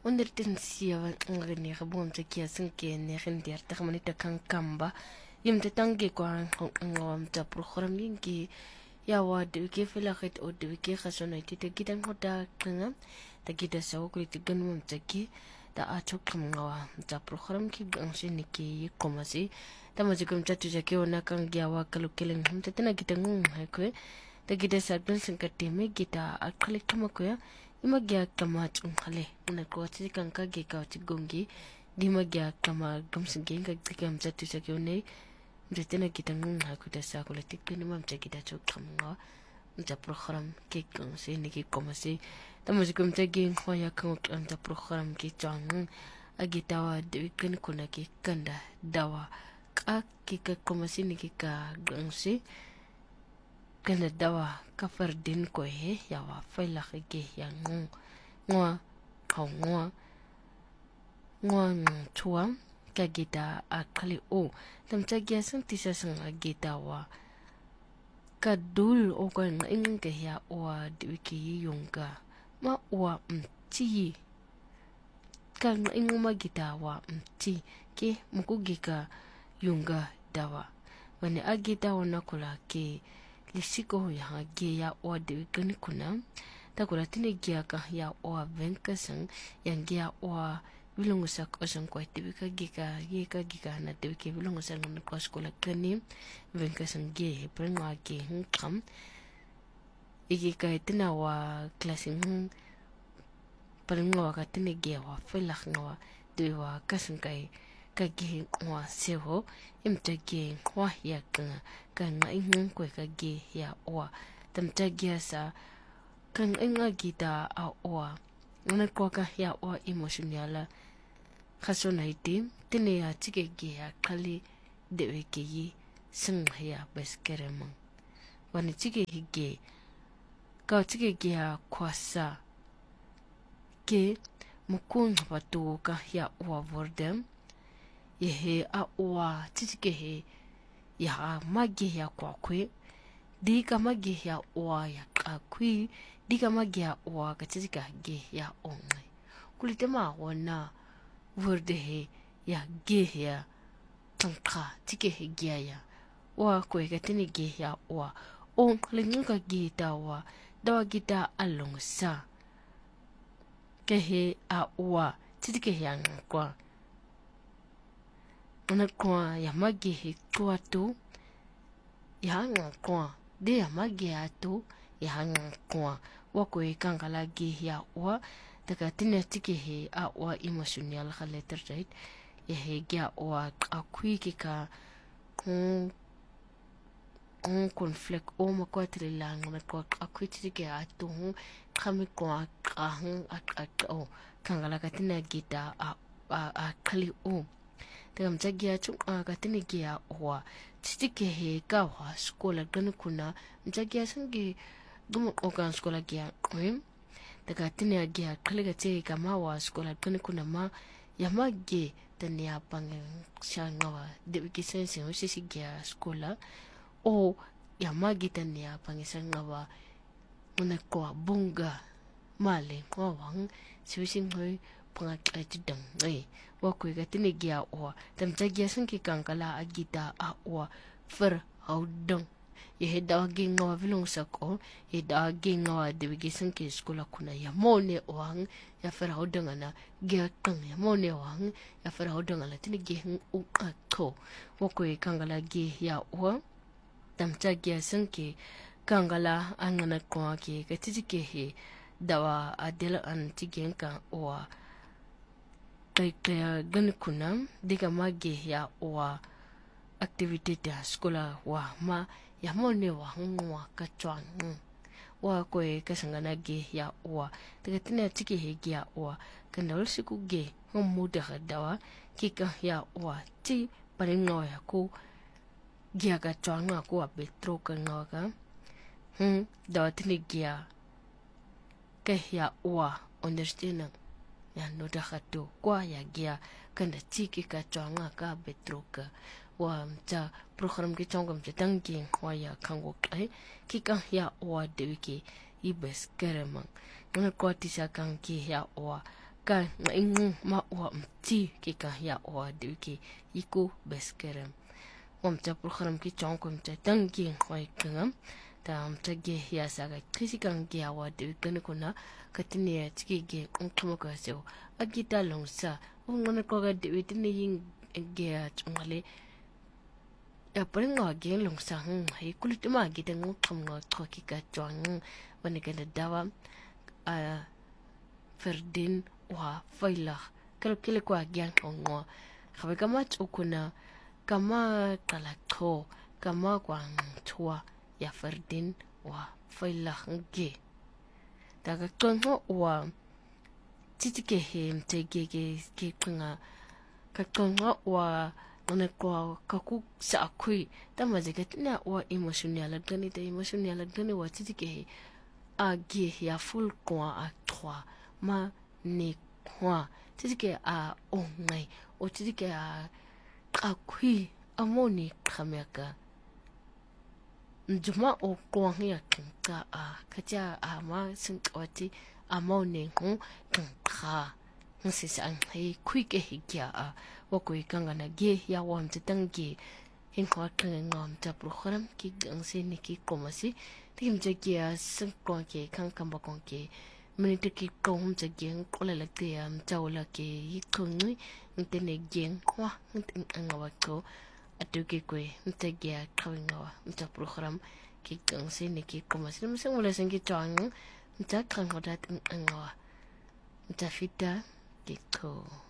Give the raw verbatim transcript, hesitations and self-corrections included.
onder den siya ngani gabon te kia sinke ne rendiar ta manita kan kamba yim te tangi kwa ngom ta program yingi ya wa de ke fela khit o de ke khasona ti te gidan hoda kanga ta gida sawo kuli ti ganum te ki ta a chok ngawa ta program ki gang sin ki komasi ta majikum ta tu ke ona kan gya wa kalu keleng hum te na gidan ngum ha ko ta gida sa ben sin ka te me gida a khali kama ko ya imagya kama chunghale na ko ti kan ka ge ka ti gongi di magya kama gamsin ge ga tikam ta tu ke one Mtetena kita ngung haku dasa kula tikku ni mam ta kita chok kamnga mta program ke kong se ni ki komasi ta musikum ta ge khoya kong ta program ki chang agitawa de ken kuna ki kanda dawa ka ki ka komasi ni ki ka gangse kanda dawa ka fardin ko he ya wa faila ge ya ngung ngwa khong ngwa ngwa chuam kagita akali o tamcha gyasang tisa sang agita wa kadul o kan ing ke ya wa diki yunga ma wa mti kan ing ma gita wa mti ke mukugika yunga dawa wani agita wana kula ke lisiko ya ge ya wa diki kuna takula tini gya ka ya wa venkasang yang gya wa bilongusak osang kwa tibika gika gika gika na tibike bilongusak na kwa skola kani venka sangie prengwa ge hnkam igika itina wa klasing prengwa ka tine ge wa felak ngawa dewa kasangkai ka ge wa seho imta ge wa ya kan kan ingun kwa ka ge ya wa tamta ge sa kan inga gita a wa una kwa ka ya wa emotionala khasona iti tine ya chike ge ya khali dewe ke yi sing ya beskeremang wani chike ge ka chike ge ya kwasa ke mukun patu ka ya wa vordem ye he a wa chike he ya magi ya kwa kwe di ka magi ya wa ya ka kwi di ka magi ya wa ka chike ge ya ongai kulitema wana worde he ya ge ya tangka tike he gya ya wa kwe ka tini ge ya wa on linga ge ta wa dawa gita along sa ke he a wa tike ya ngwa ona kwa ya magi he kwa tu ya ngwa de ya magi ya tu ya ngwa wa kwe kangala ge ya wa daga tina tike he a wa emotional khaleter right ye he gya wa akui ki ka kon kon conflict o ma ko tri lang na ko akui tike a tu khami ko a hang a o kangala ka tina gita a a khali o daga mjagya chu ka tina gya wa tike he ka wa skola gan kuna mjagya sangi dum o kan skola gya em daga tini agia kaliga te kama wa skola kuni kuna ma ya magi tani apang siya ngawa de wiki sense o sisi gia skola o ya magi tani apang siya ngawa muna kwa bunga male kwa wang siwisi ngoy pangat ajidang ay wakwe ka tini gia o tamta gia sanki kankala agita a o fer haudang ye dawa ge ngawa vilong sako ye dawa ge ngawa de ge sanke skola kuna ya mone wang ya fera hodanga na ge kang ya mone wang ya fera hodanga la tini ge u ko woko e kangala ge ya wa tamcha ge sanke kangala angana ko ke ke tike he dawa adela an tigen ka wa kai kai gan kuna diga mage ya wa activity da skola wa ma ya mone wa ngwa ka chwang wa kwe kasangana ge ya wa daga tina tike he ge ya wa kan dawal siku ge homu da dawa kika ya wa ti paringo ya ko ge ka chwang ko a betro ka ngawa ka hm dawa tini ge ya ke ya wa understand ya no da khato kwa ya ge kan da tike ka chwang ka betro ka wa mta program ki chongam je tangi wa ya kango kai ki kan ya wa de wiki ibes keremang ngana ko ti sa kan ki ya wa ka ingu ma wa mti ki ka ya wa de ki iku beskerem om ta program ki chong kom ta tangi khoi kangam ta am ta ge ya sa ga kisi kan ge wa de kan ko na katini ya tiki ge on kamo ka so agita long sa on ngona ko ga de tini yin ge ya chungale ya pare nga ge long sa hm hai kulit ma ge de ngom kham nga tho ki ka chong wani ga dawa a Ferdin wa faila kalo kile kwa gian kongo khabe kama chukuna kama kalakho kama kwa chua ya Ferdin wa faila nge daga kongo wa titike he mtege ge ge kunga ka kongo wa none kwa kaku sa kui tamaze ketina wa emotional gani te emotional gani wa titike he a ge ya full kwa a trois ma ne kwa titike a o ngai o titike a a kui a moni kameka njuma o kwa ya kinka a kaja a ma sinkwati a moni ko kinka nsi san hei kui ke hikia a wako ikanga na ge ya wam tangi hin kwa kanga ngam ta program ki gangse ni ki komasi tim je ge a sinkwa ke kan kamba kon ke minute ki kom je gen ko la te am tawla ke yikungi ntene gen kwa ntanga wako atuke kwe ntege a kawinga mta program ki gangse ni ki komasi mse wala sengi tang mta kanga dat anga mta fita Gecko.